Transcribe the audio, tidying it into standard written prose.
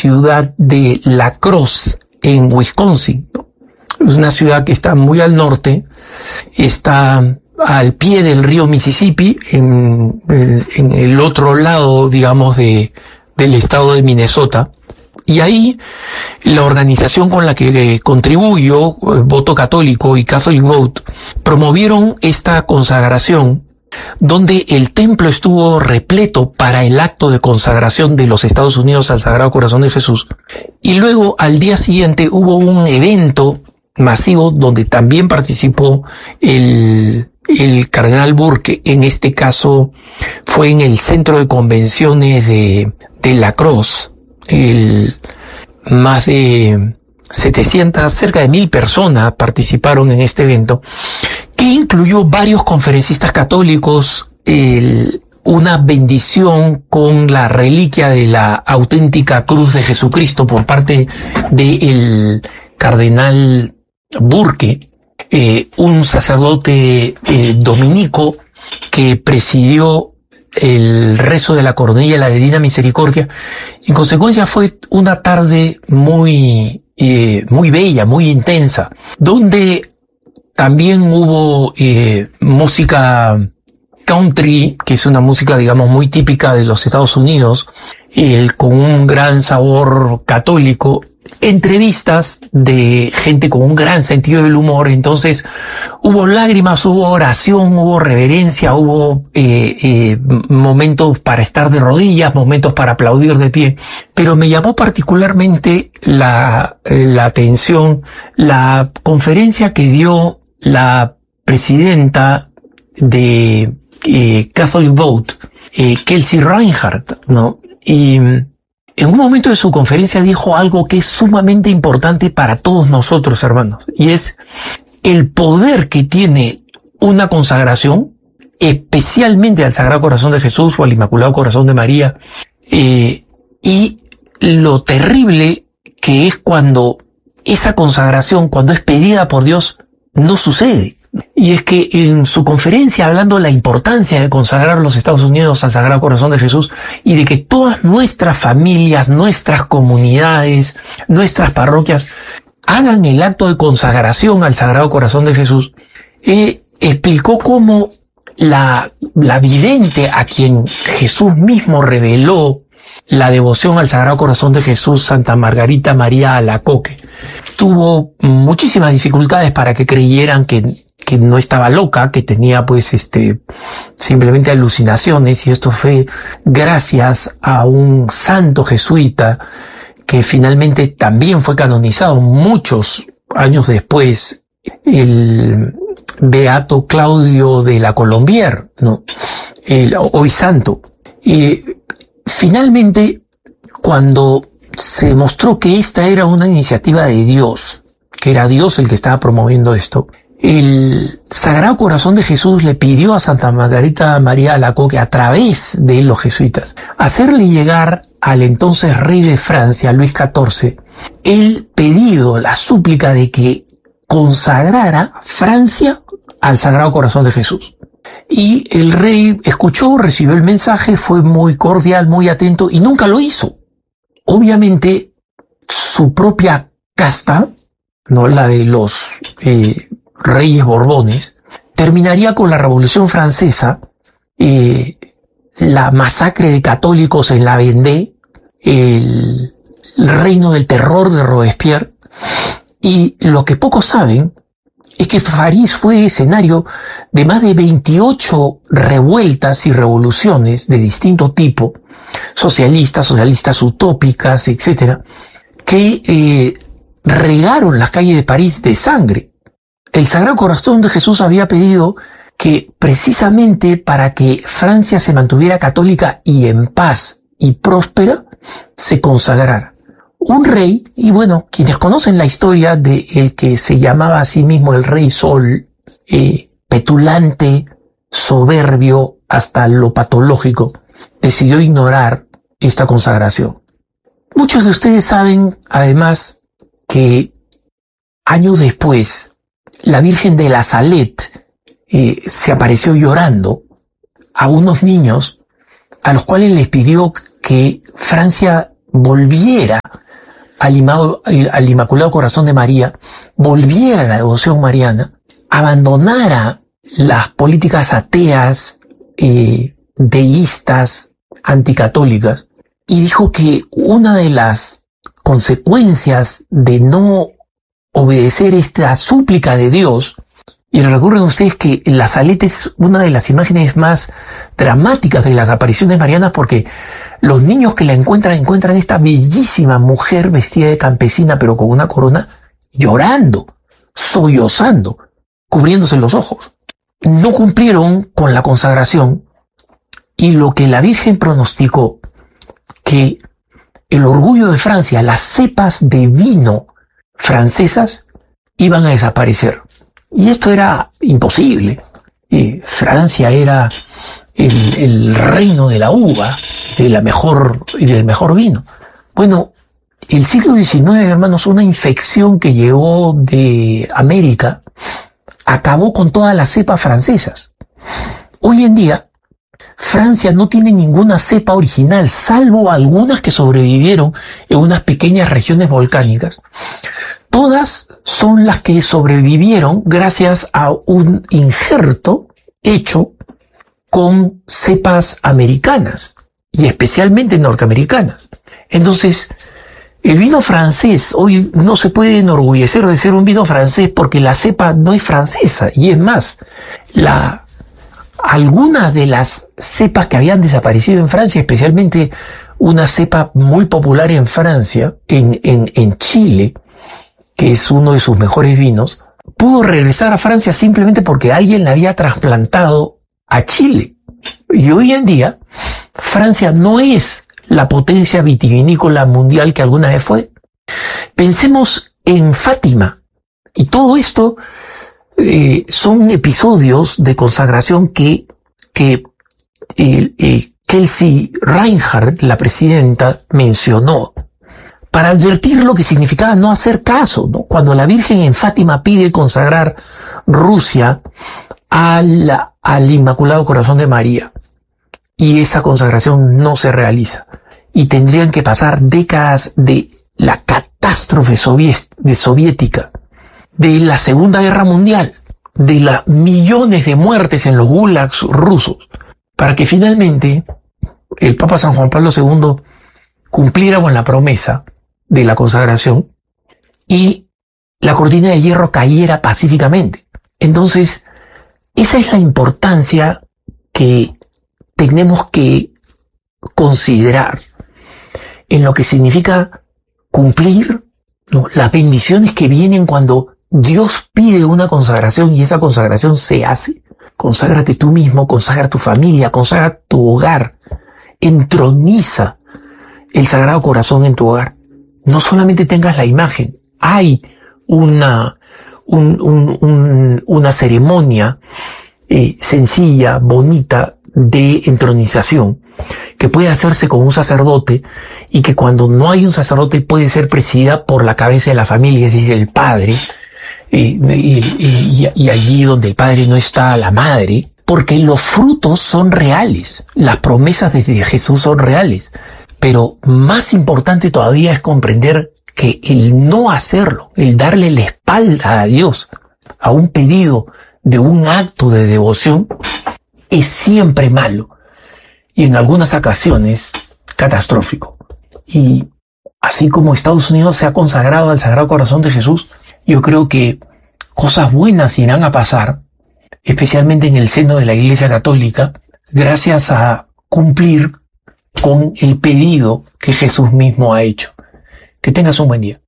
ciudad de La Crosse, en Wisconsin. Es una ciudad que está muy al norte, está al pie del río Mississippi, en el otro lado, digamos, del estado de Minnesota. Y ahí la organización con la que contribuyo, Voto Católico y Catholic Vote, promovieron esta consagración, donde el templo estuvo repleto para el acto de consagración de los Estados Unidos al Sagrado Corazón de Jesús. Y luego, al día siguiente, hubo un evento masivo donde también participó el cardenal Burke. En este caso fue en el centro de convenciones de La Crosse. Más de 700, cerca de 1000 personas participaron en este evento, que incluyó varios conferencistas católicos, una bendición con la reliquia de la auténtica cruz de Jesucristo por parte del cardenal Burke, un sacerdote dominico que presidió el rezo de la coronilla de la Divina Misericordia. En consecuencia fue una tarde muy bella, muy intensa, donde también hubo música country, que es una música, digamos, muy típica de los Estados Unidos, con un gran sabor católico, entrevistas de gente con un gran sentido del humor. Entonces hubo lágrimas, hubo oración, hubo reverencia, hubo momentos para estar de rodillas, momentos para aplaudir de pie. Pero me llamó particularmente la atención la conferencia que dio la presidenta de Catholic Vote, Kelsey Reinhardt, ¿no? Y en un momento de su conferencia dijo algo que es sumamente importante para todos nosotros, hermanos, y es el poder que tiene una consagración, especialmente al Sagrado Corazón de Jesús o al Inmaculado Corazón de María, y lo terrible que es cuando esa consagración, cuando es pedida por Dios, no sucede. Y es que en su conferencia, hablando de la importancia de consagrar los Estados Unidos al Sagrado Corazón de Jesús y de que todas nuestras familias, nuestras comunidades, nuestras parroquias hagan el acto de consagración al Sagrado Corazón de Jesús, explicó cómo la vidente a quien Jesús mismo reveló la devoción al Sagrado Corazón de Jesús, Santa Margarita María Alacoque, tuvo muchísimas dificultades para que creyeran que no estaba loca, que tenía simplemente alucinaciones, y esto fue gracias a un santo jesuita que finalmente también fue canonizado muchos años después, el beato Claudio de la Colombière, ¿no? Hoy santo. Y finalmente, cuando se mostró que esta era una iniciativa de Dios, que era Dios el que estaba promoviendo esto, el Sagrado Corazón de Jesús le pidió a Santa Margarita María Alacoque, a través de los jesuitas, hacerle llegar al entonces rey de Francia, Luis XIV, el pedido, la súplica de que consagrara Francia al Sagrado Corazón de Jesús. Y el rey escuchó, recibió el mensaje, fue muy cordial, muy atento, y nunca lo hizo. Obviamente, su propia casta, no la de los reyes Borbones, terminaría con la Revolución Francesa, la masacre de católicos en la Vendée, el reino del terror de Robespierre, y lo que pocos saben es que París fue escenario de más de 28 revueltas y revoluciones de distinto tipo, socialistas utópicas, etcétera, que regaron las calles de París de sangre. El Sagrado Corazón de Jesús había pedido que precisamente para que Francia se mantuviera católica y en paz y próspera, se consagrara. Un rey, y bueno, quienes conocen la historia de el que se llamaba a sí mismo el Rey Sol, petulante, soberbio hasta lo patológico, decidió ignorar esta consagración. Muchos de ustedes saben, además, que años después, la Virgen de la Salette se apareció llorando a unos niños a los cuales les pidió que Francia volviera al Inmaculado Corazón de María, volviera a la devoción mariana, abandonara las políticas ateas, deístas, anticatólicas, y dijo que una de las consecuencias de no obedecer esta súplica de Dios, y recuerden ustedes que la Salete es una de las imágenes más dramáticas de las apariciones marianas, porque los niños que la encuentran esta bellísima mujer vestida de campesina pero con una corona, llorando, sollozando, cubriéndose los ojos. No cumplieron con la consagración, y lo que la Virgen pronosticó, que el orgullo de Francia, las cepas de vino francesas, iban a desaparecer. Y esto era imposible. Francia era el reino de la uva, del mejor vino. Bueno, el siglo XIX, hermanos, una infección que llegó de América, acabó con todas las cepas francesas. Hoy en día, Francia no tiene ninguna cepa original, salvo algunas que sobrevivieron en unas pequeñas regiones volcánicas. Todas son las que sobrevivieron gracias a un injerto hecho con cepas americanas y especialmente norteamericanas. Entonces, el vino francés hoy no se puede enorgullecer de ser un vino francés porque la cepa no es francesa, y es más, algunas de las cepas que habían desaparecido en Francia, especialmente una cepa muy popular en Francia, en Chile, que es uno de sus mejores vinos, pudo regresar a Francia simplemente porque alguien la había trasplantado a Chile. Y hoy en día, Francia no es la potencia vitivinícola mundial que alguna vez fue. Pensemos en Fátima. Y todo esto son episodios de consagración que Kelsey Reinhardt, la presidenta, mencionó para advertir lo que significaba no hacer caso, ¿no? Cuando la Virgen en Fátima pide consagrar Rusia al Inmaculado Corazón de María, y esa consagración no se realiza, y tendrían que pasar décadas de la catástrofe soviética, de la Segunda Guerra Mundial, de las millones de muertes en los gulags rusos, para que finalmente el Papa San Juan Pablo II cumpliera con la promesa de la consagración y la cortina de hierro cayera pacíficamente. Entonces, esa es la importancia que tenemos que considerar en lo que significa cumplir, ¿no?, las bendiciones que vienen cuando Dios pide una consagración y esa consagración se hace. Conságrate tú mismo, consagra tu familia, consagra tu hogar, entroniza el Sagrado Corazón en tu hogar. No solamente tengas la imagen, hay una ceremonia sencilla, bonita, de entronización, que puede hacerse con un sacerdote, y que cuando no hay un sacerdote puede ser presidida por la cabeza de la familia, es decir, el padre, y allí donde el padre no está, la madre, porque los frutos son reales, las promesas de Jesús son reales. Pero más importante todavía es comprender que el no hacerlo, el darle la espalda a Dios, a un pedido de un acto de devoción, es siempre malo, y en algunas ocasiones catastrófico. Y así como Estados Unidos se ha consagrado al Sagrado Corazón de Jesús, yo creo que cosas buenas irán a pasar, especialmente en el seno de la Iglesia Católica, gracias a cumplir con el pedido que Jesús mismo ha hecho. Que tengas un buen día.